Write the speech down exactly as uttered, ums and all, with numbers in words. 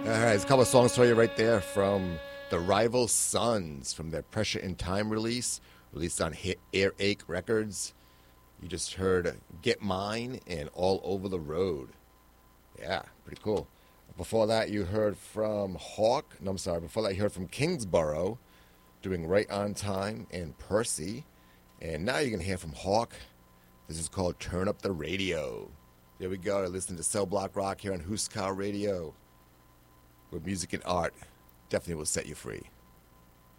All right, there's a couple of songs for you right there from the Rival Sons from their Pressure in Time release, released on Hit Earache Records. You just heard Get Mine and All Over the Road. Yeah, pretty cool. Before that, you heard from Hawk. No, I'm sorry. Before that, you heard from Kingsborough doing Right on Time and Percy. And now you're going to hear from Hawk. This is called Turn Up the Radio. There we go. Listen to Cell Block Rock here on Huskar Radio, where music and art definitely will set you free.